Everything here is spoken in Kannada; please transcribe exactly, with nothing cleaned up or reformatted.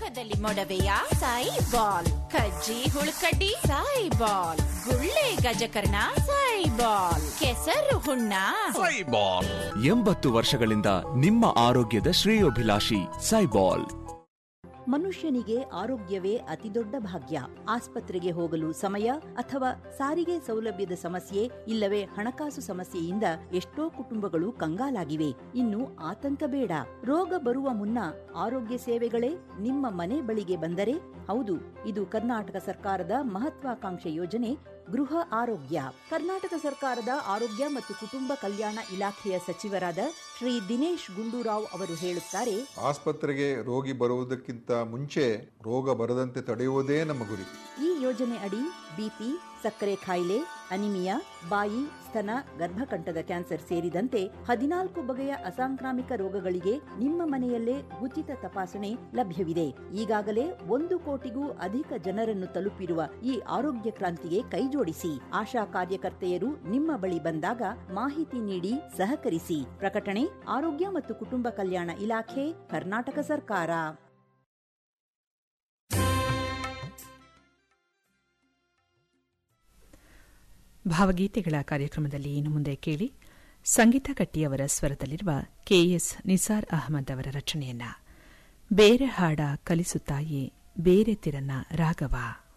ಮುಖದಲ್ಲಿ ಮೊಡವೆಯ ಸಾಯಿ ಬಾಲ್, ಕಜ್ಜಿ ಹುಳುಕಡ್ಡಿ ಸಾಯಿ ಬಾಲ್, ಗುಳ್ಳೆ ಗಜಕರ್ಣ ಸಾಯಿ ಬಾಲ್, ಕೆಸರು ಹುಣ್ಣ ಸಾಯಿ ಬಾಲ್. ಎಂಬತ್ತು ವರ್ಷಗಳಿಂದ ನಿಮ್ಮ ಆರೋಗ್ಯದ ಶ್ರೇಯೋಭಿಲಾಷಿ ಸೈಬಾಲ್. ಮನುಷ್ಯನಿಗೆ ಆರೋಗ್ಯವೇ ಅತಿದೊಡ್ಡ ಭಾಗ್ಯ. ಆಸ್ಪತ್ರೆಗೆ ಹೋಗಲು ಸಮಯ ಅಥವಾ ಸಾರಿಗೆ ಸೌಲಭ್ಯದ ಸಮಸ್ಯೆ ಇಲ್ಲವೇ ಹಣಕಾಸು ಸಮಸ್ಯೆಯಿಂದ ಎಷ್ಟೋ ಕುಟುಂಬಗಳು ಕಂಗಾಲಾಗಿವೆ. ಇನ್ನು ಆತಂಕ ಬೇಡ. ರೋಗ ಬರುವ ಮುನ್ನ ಆರೋಗ್ಯ ಸೇವೆಗಳೇ ನಿಮ್ಮ ಮನೆ ಬಳಿಗೆ ಬಂದರೆ, ಹೌದು, ಇದು ಕರ್ನಾಟಕ ಸರ್ಕಾರದ ಮಹತ್ವಾಕಾಂಕ್ಷೆ ಯೋಜನೆ ಗೃಹ ಆರೋಗ್ಯ. ಕರ್ನಾಟಕ ಸರ್ಕಾರದ ಆರೋಗ್ಯ ಮತ್ತು ಕುಟುಂಬ ಕಲ್ಯಾಣ ಇಲಾಖೆಯ ಸಚಿವರಾದ ಶ್ರೀ ದಿನೇಶ್ ಗುಂಡೂರಾವ್ ಅವರು ಹೇಳುತ್ತಾರೆ, ಆಸ್ಪತ್ರೆಗೆ ರೋಗಿ ಬರುವುದಕ್ಕಿಂತ ಮುಂಚೆ ರೋಗ ಬರದಂತೆ ತಡೆಯುವುದೇ ನಮ್ಮ ಗುರಿ. ಈ ಯೋಜನೆ ಅಡಿ ಬಿಪಿ, ಸಕ್ಕರೆ ಕಾಯಿಲೆ, ಅನಿಮಿಯಾ, ಬಾಯಿ, ಸ್ತನ, ಗರ್ಭಕಂಠದ ಕ್ಯಾನ್ಸರ್ ಸೇರಿದಂತೆ ಹದಿನಾಲ್ಕು ಬಗೆಯ ಅಸಾಂಕ್ರಾಮಿಕ ರೋಗಗಳಿಗೆ ನಿಮ್ಮ ಮನೆಯಲ್ಲೇ ಉಚಿತ ತಪಾಸಣೆ ಲಭ್ಯವಿದೆ. ಈಗಾಗಲೇ ಒಂದು ಕೋಟಿಗೂ ಅಧಿಕ ಜನರನ್ನು ತಲುಪಿರುವ ಈ ಆರೋಗ್ಯ ಕ್ರಾಂತಿಗೆ ಕೈಜೋಡಿಸಿ. ಆಶಾ ಕಾರ್ಯಕರ್ತೆಯರು ನಿಮ್ಮ ಬಳಿ ಬಂದಾಗ ಮಾಹಿತಿ ನೀಡಿ ಸಹಕರಿಸಿ. ಪ್ರಕಟಣೆ ಆರೋಗ್ಯ ಮತ್ತು ಕುಟುಂಬ ಕಲ್ಯಾಣ ಇಲಾಖೆ, ಕರ್ನಾಟಕ ಸರ್ಕಾರ. ಭಾವಗೀತೆಗಳ ಕಾರ್ಯಕ್ರಮದಲ್ಲಿ ಇನ್ನು ಮುಂದೆ ಕೇಳಿ ಸಂಗೀತ ಕಟ್ಟಿಯವರ ಸ್ವರದಲ್ಲಿರುವ ಕೆಎಸ್ ನಿಸಾರ್ ಅಹಮದ್ ಅವರ ರಚನೆಯನ್ನ. ಬೇರೆ ಹಾಡ ಕಲಿಸುತ್ತಾಯೇ ಬೇರೆ ತಿರನ ರಾಗವ.